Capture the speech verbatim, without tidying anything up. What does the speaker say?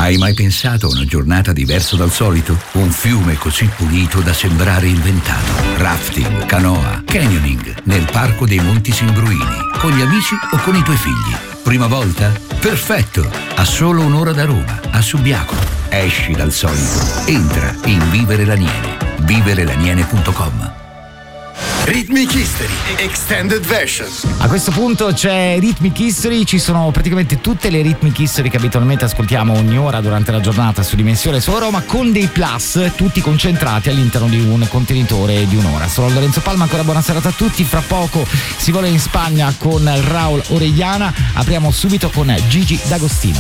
Hai mai pensato a una giornata diversa dal solito? Un fiume così pulito da sembrare inventato. Rafting, canoa, canyoning nel Parco dei Monti Simbruini. Con gli amici o con i tuoi figli. Prima volta? Perfetto! A solo un'ora da Roma, a Subiaco. Esci dal solito. Entra in Vivere Laniene. vivere laniene punto com. Rhythmic History Extended Version. A questo punto c'è Rhythmic History, ci sono praticamente tutte le Rhythmic History che abitualmente ascoltiamo ogni ora durante la giornata su Dimensione Soro, ma con dei plus, tutti concentrati all'interno di un contenitore di un'ora. Sono Lorenzo Palma, ancora buona serata a tutti. Fra poco si vola in Spagna con Raul Orellana. Apriamo subito con Gigi D'Agostino.